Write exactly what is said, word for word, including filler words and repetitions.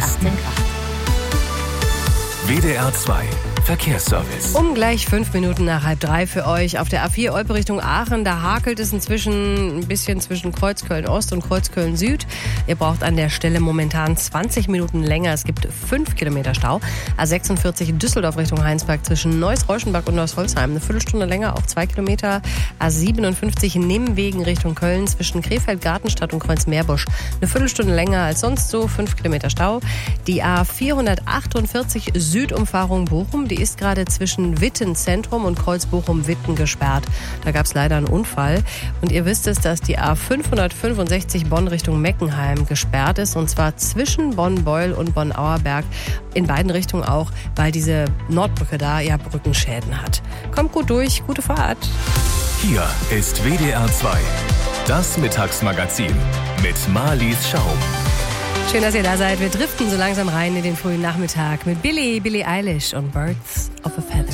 Westen. W D R zwei Verkehrsservice. Um gleich fünf Minuten nach halb drei für euch auf der A vier Olpe Richtung Aachen. Da hakelt es inzwischen ein bisschen zwischen Kreuzköln-Ost und Kreuzköln-Süd. Ihr braucht an der Stelle momentan zwanzig Minuten länger. Es gibt fünf Kilometer Stau. A sechsundvierzig Düsseldorf Richtung Heinsberg zwischen Neuss-Reuschenbach und Neuss-Holzheim. Eine Viertelstunde länger, auch zwei Kilometer. A siebenundfünfzig Nimwegen Richtung Köln zwischen Krefeld-Gartenstadt und Kreuz-Meerbusch. Eine Viertelstunde länger als sonst so, fünf Kilometer Stau. Die A vierhundertachtundvierzig Südumfahrung Bochum, die ist gerade zwischen Witten Zentrum und Kreuz Bochum-Witten gesperrt. Da gab es leider einen Unfall. Und ihr wisst es, dass die A fünfhundertfünfundsechzig Bonn Richtung Meckenheim gesperrt ist. Und zwar zwischen Bonn-Beul und Bonn-Auerberg. In beiden Richtungen auch, weil diese Nordbrücke da ja Brückenschäden hat. Kommt gut durch, gute Fahrt. Hier ist W D R zwei, das Mittagsmagazin mit Marlies Schaum. Schön, dass ihr da seid. Wir driften so langsam rein in den frühen Nachmittag mit Billie, Billie Eilish und Birds of a Feather.